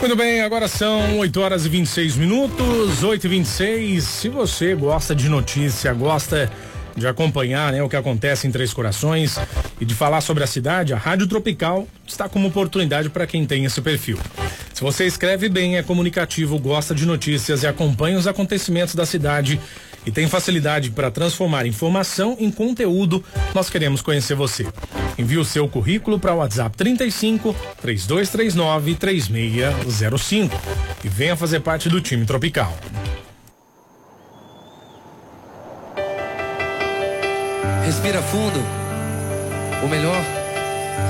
Muito bem, agora são 8h26, 8h26. Se você gosta de notícia, gosta de acompanhar, né, o que acontece em Três Corações e de falar sobre a cidade, a Rádio Tropical está como oportunidade para quem tem esse perfil. Se você escreve bem, é comunicativo, gosta de notícias e acompanha os acontecimentos da cidade e tem facilidade para transformar informação em conteúdo, nós queremos conhecer você. Envie o seu currículo para o WhatsApp 35-3239-3605 e venha fazer parte do time Tropical. Respira fundo. O melhor